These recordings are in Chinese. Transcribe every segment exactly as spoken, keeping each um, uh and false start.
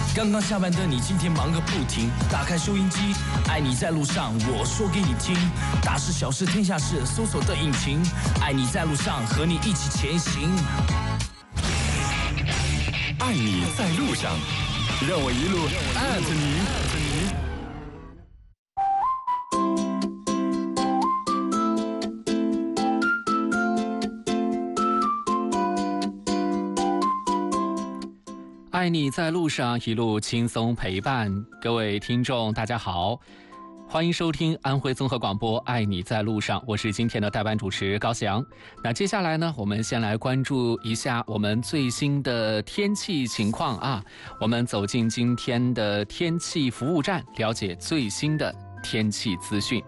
刚刚下班的你，今天忙个不停，打开收音机，爱你在路上，我说给你听，大事小事天下事，搜索的引擎，爱你在路上，和你一起前行。 爱你在路上，让我一路艾特你。 爱你在路上，一路轻松陪伴。各位听众大家好，欢迎收听安徽综合广播爱你在路上，我是今天的代班主持高翔。那接下来呢，我们先来关注一下我们最新的天气情况啊。我们走进今天的天气服务站，了解最新的天气资讯。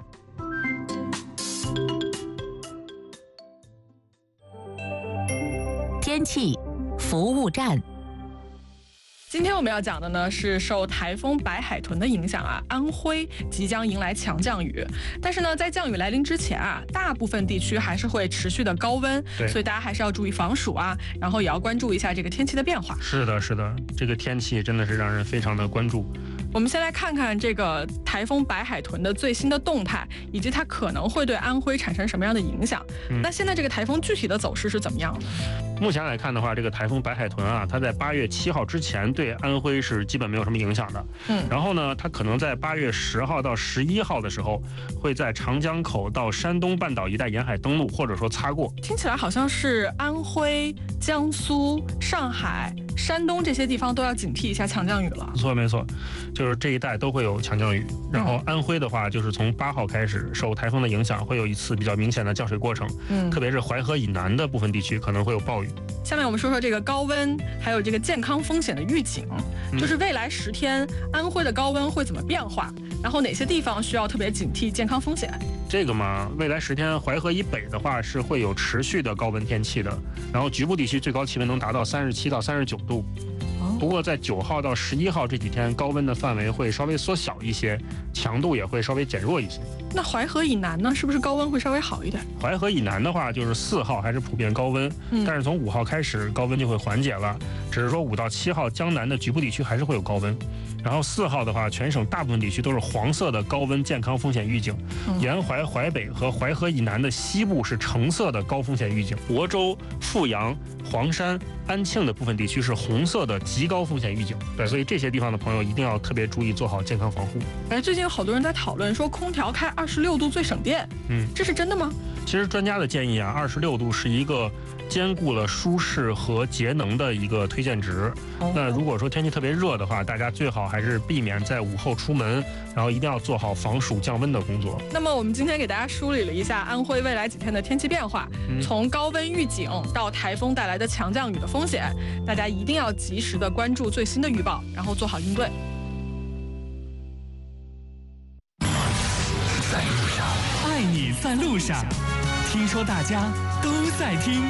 天气服务站。 今天我们要讲的呢是受台风白海豚的影响啊，安徽即将迎来强降雨。但是呢，在降雨来临之前啊，大部分地区还是会持续的高温，所以大家还是要注意防暑啊，然后也要关注一下这个天气的变化。 是的，是的，这个天气真的是让人非常的关注。 我们先来看看这个台风白海豚的最新的动态，以及它可能会对安徽产生什么样的影响。嗯、那现在这个台风具体的走势是怎么样的？ 目前来看的话，这个台风白海豚啊，它在八月七号之前对安徽是基本没有什么影响的。嗯，然后呢，它可能在八月十号到十一号的时候，会在长江口到山东半岛一带沿海登陆，或者说擦过。 听起来好像是安徽、江苏、上海、山东这些地方都要警惕一下强降雨了。 没错，没错，就是这一带都会有强降雨。然后安徽的话，就是从八号开始，受台风的影响，会有一次比较明显的降水过程。嗯，特别是淮河以南的部分地区可能会有暴雨。 下面我们说说这个高温，还有这个健康风险的预警，就是未来十天安徽的高温会怎么变化，然后哪些地方需要特别警惕健康风险？ 这个嘛，未来十天淮河以北的话是会有持续的高温天气的，然后局部地区最高气温能达到三十七到三十九度。不过在九号到十一号这几天，高温的范围会稍微缩小一些，强度也会稍微减弱一些。 那淮河以南呢，是不是高温会稍微好一点？ 淮河以南的话，就是四号还是普遍高温，嗯、但是从五号开始高温就会缓解了，只是说五到七号江南的局部地区还是会有高温。然后四号的话，全省大部分地区都是黄色的高温健康风险预警，嗯、沿淮、淮北和淮河以南的西部是橙色的高风险预警，亳州、阜阳、黄山、安庆的部分地区是红色的极高风险预警。对，所以这些地方的朋友一定要特别注意，做好健康防护。 哎，最近有好多人在讨论说空调开二十六度最省电，嗯，这是真的吗？ 其实专家的建议啊，二十六度是一个兼顾了舒适和节能的一个推荐值。哦、那如果说天气特别热的话，大家最好还是避免在午后出门，然后一定要做好防暑降温的工作。 那么我们今天给大家梳理了一下安徽未来几天的天气变化，嗯、从高温预警到台风带来的强降雨的风险，大家一定要及时的关注最新的预报，然后做好应对。 在路上，爱你在路上，听说大家都在听。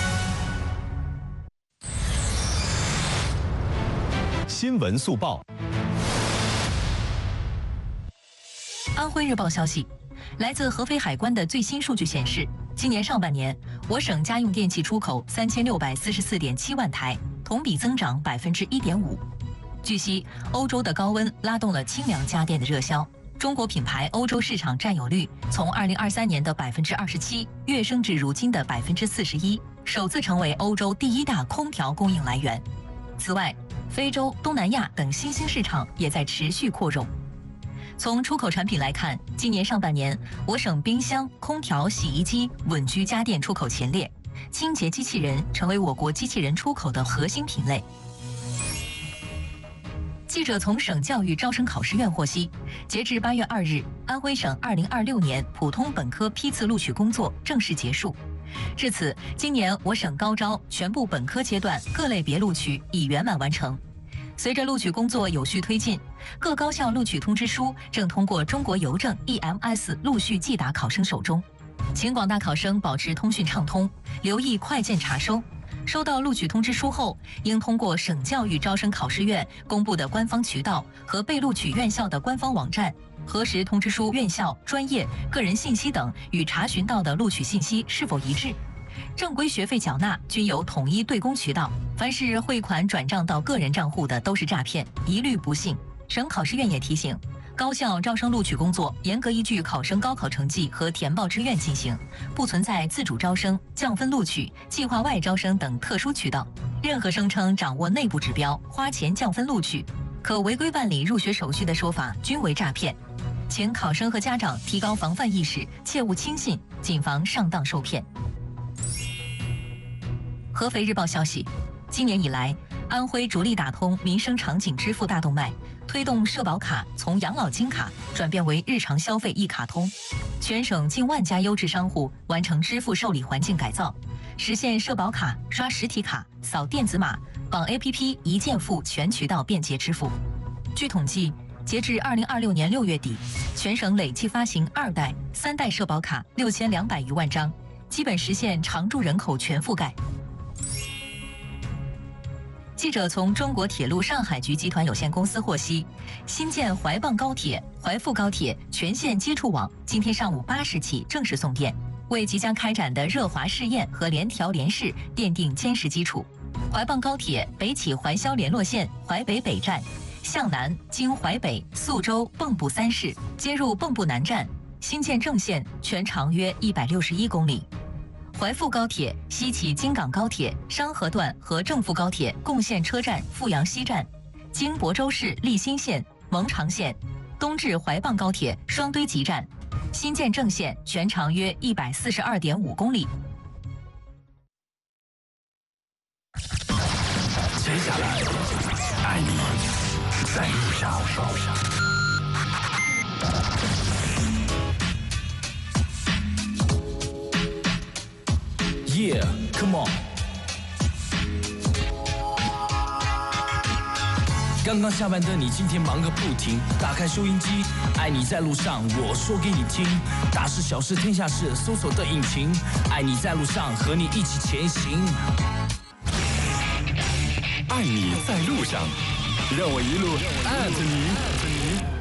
新闻速报。 安徽日报消息，来自合肥海关的最新数据显示，今年上半年，我省家用电器出口三千六百四十四点七万台，同比增长百分之一点五。据悉，欧洲的高温拉动了清凉家电的热销。中国品牌欧洲市场占有率从二零二三年的百分之二十七跃升至如今的百分之四十一，首次成为欧洲第一大空调供应来源。此外，非洲、东南亚等新兴市场也在持续扩容。从出口产品来看，今年上半年，我省冰箱、空调、洗衣机稳居家电出口前列，清洁机器人成为我国机器人出口的核心品类。记者从省教育招生考试院获悉，截至八月二日，安徽省二零二六年普通本科批次录取工作正式结束。至此，今年我省高招全部本科阶段各类别录取已圆满完成。随着录取工作有序推进，各高校录取通知书正通过中国邮政 E M S 陆续寄达考生手中，请广大考生保持通讯畅通，留意快件查收。收到录取通知书后，应通过省教育招生考试院公布的官方渠道和被录取院校的官方网站，核实通知书院校、专业、个人信息等与查询到的录取信息是否一致。 正规学费缴纳均有统一对公渠道，凡是汇款转账到个人账户的都是诈骗，一律不信。省考试院也提醒，高校招生录取工作严格依据考生高考成绩和填报志愿进行，不存在自主招生、降分录取、计划外招生等特殊渠道。任何声称掌握内部指标、花钱降分录取、可违规办理入学手续的说法，均为诈骗。请考生和家长提高防范意识，切勿轻信，谨防上当受骗。合肥日报消息，今年以来，安徽着力打通民生场景支付大动脉，推动社保卡从养老金卡转变为日常消费一卡通，全省近万家优质商户完成支付受理环境改造，实现社保卡刷实体卡、扫电子码、绑 A P P 一键付全渠道便捷支付。据统计，截至二零二六年六月底，全省累计发行二代、三代社保卡六千两百余万张，基本实现常住人口全覆盖。记者从中国铁路上海局集团有限公司获悉，新建怀蚌高铁、怀阜高铁全线接触网今天上午八时起正式送电，为即将开展的热华试验和联调联试奠定坚实基础。怀蚌高铁北起怀肖联络线淮北北站，向南经淮北、宿州、蚌埠三市，接入蚌埠南站。新建正线全长约一百六十一公里。怀阜高铁西起京港高铁商河段和正富高铁共线车站富阳西站，经亳州市利辛县、蒙长县，东至怀蚌高铁双堆集站。新建正线全长约一百四十二点五公里。 接下来，爱你在路上。 Yeah, come on。刚刚下班的你，今天忙个不停，打开收音机，爱你在路上，我说给你听，大事小事天下事，搜索的引擎，爱你在路上，和你一起前行。 爱你在路上，让我一路艾特你。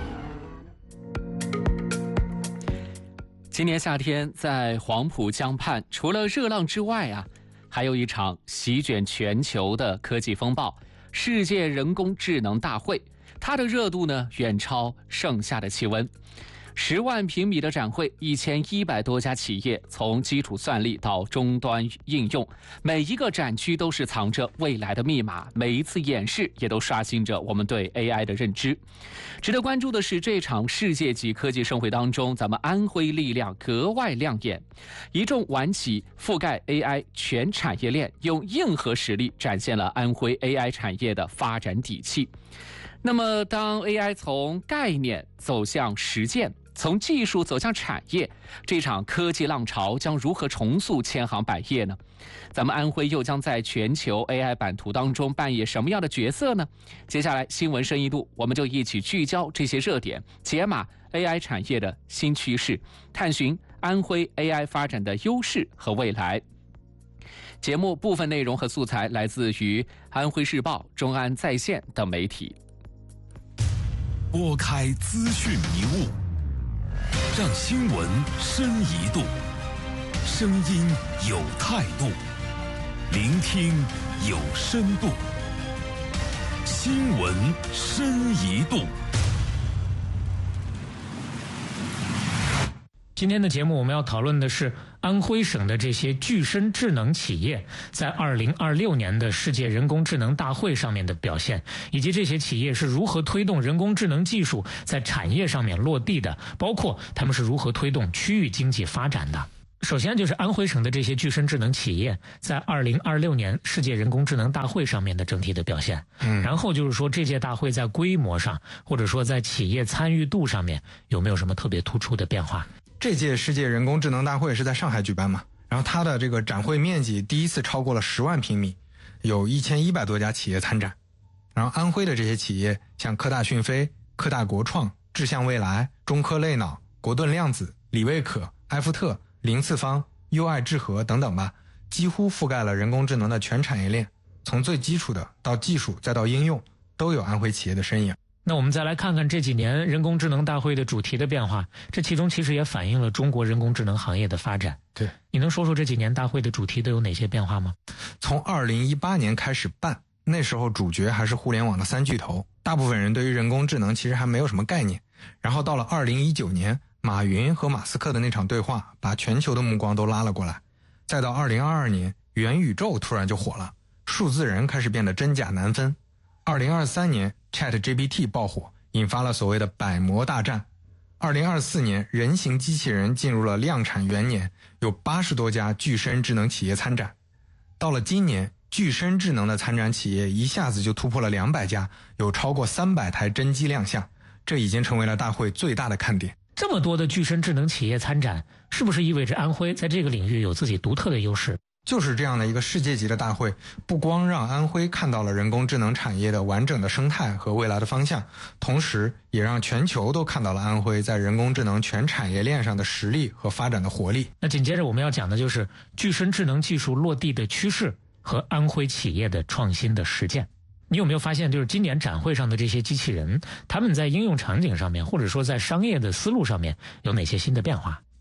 今年夏天，在黄浦江畔，除了热浪之外啊，还有一场席卷全球的科技风暴——世界人工智能大会。它的热度呢，远超盛夏的气温。十万平米的展会，一千一百多家企业，从基础算力到终端应用，每一个展区都是藏着未来的密码，每一次演示也都刷新着我们对 A I 的认知。值得关注的是，这场世界级科技盛会当中，咱们安徽力量格外亮眼，一众晚企覆盖 A I 全产业链，用硬核实力展现了安徽 A I 产业的发展底气。那么，当 A I 从概念走向实践，从技术走向产业，这场科技浪潮将如何重塑千行百业呢？咱们安徽又将在全球 A I 版图当中扮演什么样的角色呢？接下来新闻深一度，我们就一起聚焦这些热点，解码 A I 产业的新趋势，探寻安徽 A I 发展的优势和未来。节目部分内容和素材来自于安徽日报、中安在线等媒体。 拨开资讯迷雾，让新闻深一度，声音有态度，聆听有深度，新闻深一度。 今天的节目我们要讨论的是安徽省的这些具身智能企业在二零二六年的世界人工智能大会上面的表现，以及这些企业是如何推动人工智能技术在产业上面落地的，包括他们是如何推动区域经济发展的。首先就是安徽省的这些具身智能企业在二零二六年世界人工智能大会上面的整体的表现，嗯，然后就是说这届大会在规模上或者说在企业参与度上面有没有什么特别突出的变化。 这届世界人工智能大会是在上海举办嘛，然后它的这个展会面积第一次超过了十万平米，有一千一百多家企业参展。然后安徽的这些企业像科大讯飞、科大国创、智向未来、中科类脑、国盾量子、李卫可、埃夫特、零次方、优爱智和等等吧，几乎覆盖了人工智能的全产业链，从最基础的到技术再到应用，都有安徽企业的身影。 那我们再来看看这几年人工智能大会的主题的变化，这其中其实也反映了中国人工智能行业的发展。 对， 你能说说这几年大会的主题都有哪些变化吗？ 从二零一八年开始办，那时候主角还是互联网的三巨头，大部分人对于人工智能其实还没有什么概念。然后到了二零一九年，马云和马斯克的那场对话，把全球的目光都拉了过来。再到二零二二年，元宇宙突然就火了，数字人开始变得真假难分。二零二三年 ChatGPT 爆火，引发了所谓的百模大战。二零二四年，人形机器人进入了量产元年，有八十多家具身智能企业参展。到了今年，具身智能的参展企业一下子就突破了两百家，有超过三百台真机亮相，这已经成为了大会最大的看点。 这么多的具身智能企业参展，是不是意味着安徽在这个领域有自己独特的优势？ 就是这样的一个世界级的大会，不光让安徽看到了人工智能产业的完整的生态和未来的方向，同时也让全球都看到了安徽在人工智能全产业链上的实力和发展的活力。 那紧接着我们要讲的就是具身智能技术落地的趋势和安徽企业的创新的实践。你有没有发现，就是今年展会上的这些机器人，他们在应用场景上面，或者说在商业的思路上面有哪些新的变化？